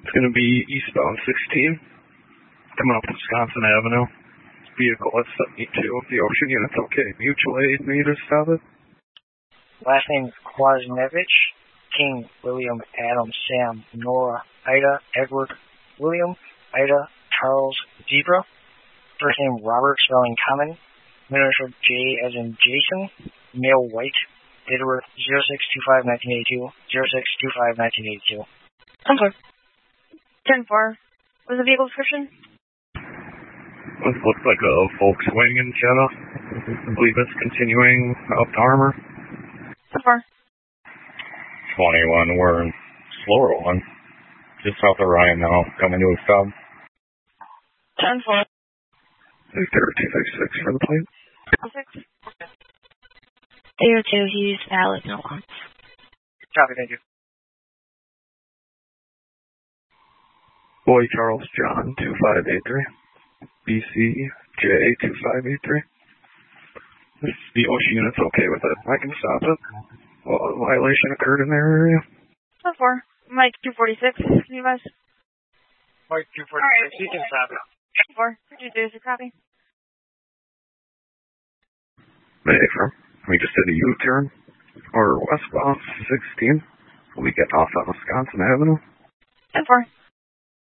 It's going to be eastbound 16, coming up Wisconsin Avenue. Vehicle at 72. The Ocean Unit's okay. Mutual aid, need to stop it. Last name Kwasnevich. King, William, Adam, Sam, Nora, Ida, Edward, William, Ida, Charles, Zebra. First name Robert, spelling common. Middle initial J as in Jason. Male, white. Date of birth 06/25/1982. 06/25/1982. I'm sorry. 10-4. Was the vehicle description? This looks like a Volkswagen Jetta. I believe it's continuing up to Armour. 10-4. 21, we're in slower one. Just south of Ryan now, coming to a stop. 10-4. Victor 256 for the plate. 6. Theater 2, he's valid, no wants. Copy, thank you. Boy Charles John 2583. BC J 2583. The Ocean Unit's okay with it. I can stop it. Well, a violation occurred in their area. 10-4. Mike 246, can you guys? Mike 246, you can stop it. 10-4. Could you do this copy? Mayfair. We just did a U-turn. Or westbound 16. We get off on Wisconsin Avenue. 10-4.